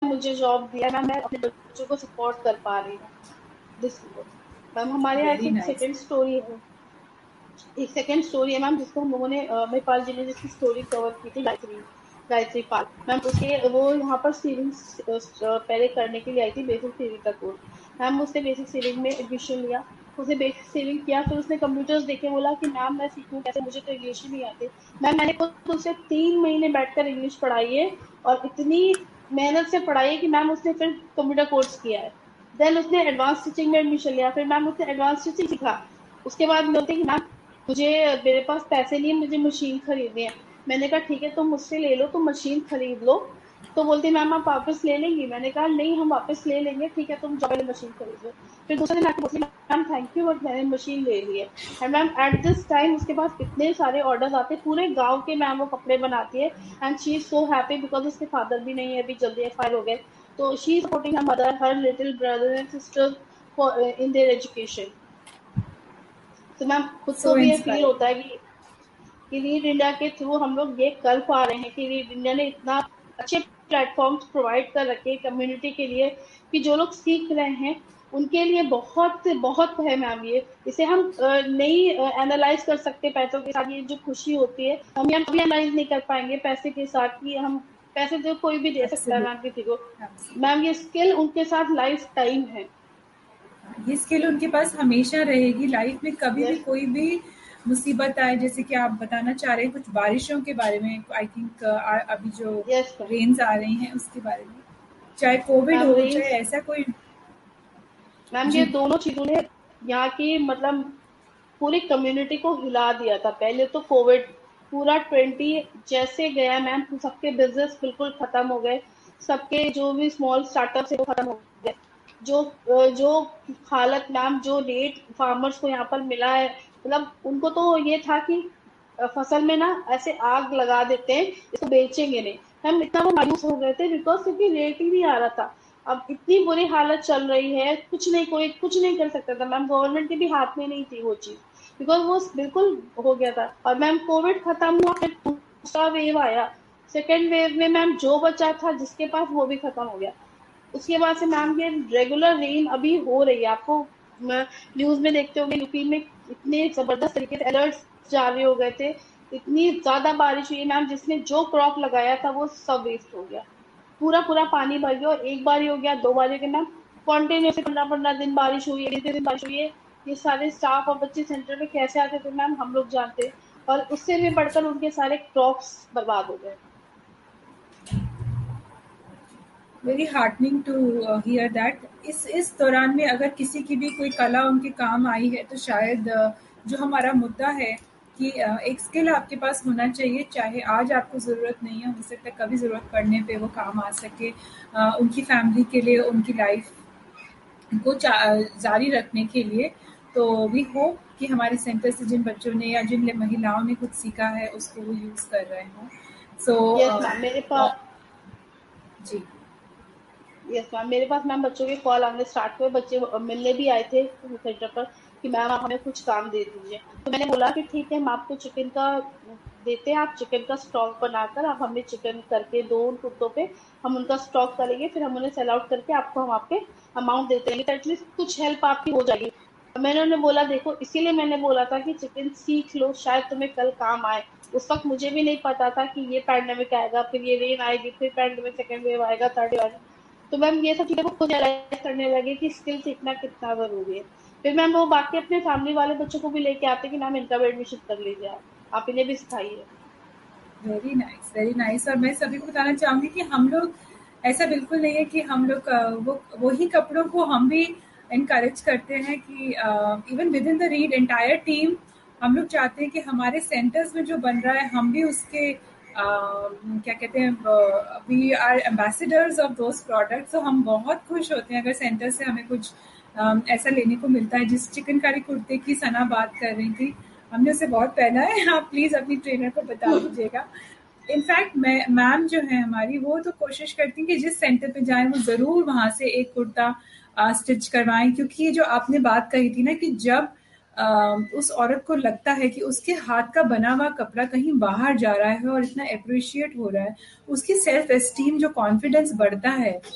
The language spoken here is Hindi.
मुझे जॉब दिया मैम, मैं अपने बच्चों को सपोर्ट कर पा रही हूँ। दिस मैम हमारे यहाँ वेरी एक नाइस। सेकंड स्टोरी है, एक सेकंड स्टोरी है मैम, जिसको हम लोगों ने महिपाल जी ने जिसकी स्टोरी कवर की थी, गायत्री गायत्री पाल मैम, उसके वो यहाँ पर सीलिंग पहले करने के लिए आई थी, बेसिक सीलिंग का कोर्स। मैम उसने बेसिक सीलिंग में एडमिशन लिया, उसने बेसिक सीलिंग किया, फिर उसने कंप्यूटर्स देखे, बोला कि मैम मैं सीखूं कैसे, मुझे तो इंग्लिश ही नहीं आती। मैम मैंने खुद उसे 3 महीने बैठकर इंग्लिश पढ़ाई है, और इतनी मेहनत से पढ़ाई है कि मैम उसने फिर कंप्यूटर कोर्स किया है। देन उसने एडवांस टीचिंग में एडमिशन लिया, फिर मैम उसने एडवांस टीचिंग सीखा। उसके बाद बोलते कि मैम मुझे मेरे पास पैसे नहीं है, मुझे मशीन खरीदनी है। मैंने कहा ठीक है तुम मुझसे ले लो, तुम मशीन खरीद लो। तो बोलती मैम आप वापस ले लेंगी, मैंने कहा नहीं हम वापस ले लेंगे, ठीक है तुम जाओ पहले मशीन खरीद लो। फिर दूसरे दिन आके बोलती मैम थैंक यू, बट मैंने मशीन ले ली है। And ma'am at this time उसके पास इतने सारे ऑर्डर्स आते, पूरे गांव के मैम वो कपड़े बनाती है। And she is so happy because उसके फादर भी नहीं है, अभी जल्दी एक्सपायर हो गए। तो she is supporting her mother, her little brother and sister for in their education. तो मैम खुद को सो भी ये फील इंस्पायरिंग। होता है कि लीड इंडिया के थ्रू हम लोग ये कर पा रहे हैं, कि लीड इंडिया ने इतना अच्छे प्लेटफॉर्म्स प्रोवाइड कर रखे हैं कम्युनिटी के लिए, कि जो लोग सीख रहे हैं उनके लिए बहुत बहुत है मैम। ये इसे हम नहीं एनालाइज कर सकते पैसों के साथ, ये जो खुशी होती है हम यहाँ कभी एनालाइज नहीं कर पाएंगे पैसे के साथ, कि हम पैसे तो कोई भी दे सकता है मैम किसी को। Absolutely, ma'am absolutely. ये स्किल उनके साथ लाइफ टाइम है। ये स्किल उनके पास हमेशा रहेगी लाइफ में, कभी भी यस कोई भी मुसीबत आए। जैसे कि आप बताना चाह रहे हैं कुछ बारिशों के बारे में, आई थिंक अभी जो यस रेन्स आ रही हैं उसके बारे में, चाहे कोविड मैम हो चाहे रेंज। ऐसा कोई। मैम ये जी। दोनों चीजों ने यहाँ की मतलब पूरी कम्युनिटी को हिला दिया था। पहले तो कोविड पूरा 20 जैसे गया मैम, सबके बिजनेस बिल्कुल खत्म हो गए, सबके जो भी स्मॉल स्टार्टअप है वो खत्म हो गए। जो हालत मैम, जो रेट फार्मर्स को यहाँ पर मिला है, मतलब उनको तो ये था कि फसल में ना ऐसे आग लगा देते हैं, इसको बेचेंगे नहीं। हम इतना वो मायूस हो गए थे बिकॉज क्योंकि रेट ही नहीं आ रहा था। अब इतनी बुरी हालत चल रही है, कुछ नहीं, कोई कुछ नहीं कर सकता था मैम, गवर्नमेंट के भी हाथ में नहीं थी वो चीज, बिकॉज वो बिल्कुल हो गया था। और मैम कोविड खत्म हुआ, फिर दूसरा वेव आया, सेकेंड वेव में मैम जो बचा था जिसके पास वो भी खत्म हो गया। उसके बाद से मैम ये रेगुलर रेन अभी हो रही है, आपको न्यूज में देखते होंगे यूपी में इतने जबरदस्त तरीके से अलर्ट जारी हो गए थे, इतनी ज्यादा बारिश हुई मैम, जिसने जो क्रॉप लगाया था वो सब वेस्ट हो गया। पूरा पूरा पानी भर गया, और एक बार ही हो गया, 2 बार हो गया मैम, कॉन्टिन्यूसली 15-15 दिन बारिश हुई है, 20 दिन बारिश हुई है। ये सारे स्टाफ और बच्चे सेंटर में कैसे आते थे मैम, हम लोग जानते हैं। और उससे भी बढ़कर उनके सारे क्रॉप्स बर्बाद हो गए। Very heartening to here that. इस दौरान में अगर किसी की भी कोई कला उनके काम आई है तो शायद जो हमारा मुद्दा है कि एक स्किल आपके पास होना चाहिए, चाहे आज आपको ज़रूरत नहीं है, हो सकता है कभी ज़रूरत पड़ने पे वो काम आ सके उनकी फैमिली के लिए, उनकी लाइफ को जारी रखने के लिए। तो वी होप कि हमारे सेंटर से जिन बच्चों ने या जिन महिलाओं ने कुछ सीखा है उसको वो यूज़ कर रहे हों। सो यस मैम मेरे पास जी। यस मैम मेरे पास मैम बच्चों के कॉल आने स्टार्ट हुए, बच्चे मिलने भी आए थे सेंटर पर कि मैम आप हमें कुछ काम दे दीजिए। तो मैंने बोला कि ठीक है हम आपको चिकन का देते हैं, आप चिकन का स्टॉक बनाकर आप हमें चिकन करके दो उन कुत्तों पे, हम उनका स्टॉक करेंगे, फिर हम उन्हें सेल आउट करके आपको हम आपके अमाउंट देते रहेंगे, तो एटलीस्ट कुछ हेल्प आपकी हो जाएगी। मैंने उन्हें बोला देखो, इसीलिए मैंने बोला था कि चिकन सीख लो, शायद तुम्हें कल काम आए। उस वक्त मुझे भी नहीं पता था कि ये पैंडेमिक आएगा, फिर ये रेन आएगी, फिर पैंडेमिक सेकेंड वेव आएगा, थर्ड वेव आएगा। तो मैम ये सब चीजें को खुद रियलाइज करने लगे कि स्किल सीखना कितना जरूरी है। फिर मैम वो बाकी अपने फैमिली वाले बच्चों को भी लेके आते कि मैम इनका भी एडमिशन कर लीजिए, आप इन्हें भी सिखाइए। Very nice, very nice. और मैं सभी को बताना चाहूंगी कि हम लोग ऐसा बिल्कुल नहीं है कि हम लोग वो वही कपड़ों को हम भी इनकरेज करते हैं कि even with in the read entire team हम लोग चाहते हैं कि हमारे सेंटर्स में जो बन रहा है हम भी उसके क्या कहते हैं, we are ambassadors of those products. तो हम बहुत खुश होते हैं अगर सेंटर से हमें कुछ ऐसा लेने को मिलता है। जिस चिकनकारी कुर्ते की सना बात कर रही थी, हमने उसे बहुत पहना है, आप प्लीज अपनी ट्रेनर को बता दीजिएगा। इनफैक्ट मैं मैम जो है हमारी वो तो कोशिश करती हैं कि जिस सेंटर पे जाएं वो जरूर वहां से एक कुर्ता स्टिच करवाएं, क्योंकि ये जो आपने बात कही थी ना कि जब उस औरत को लगता है कि उसके हाथ का बना हुआ कपड़ा कहीं बाहर जा रहा है और इतना अप्रिशिएट हो रहा है, उसकी सेल्फ एस्टीम जो कॉन्फिडेंस बढ़ता है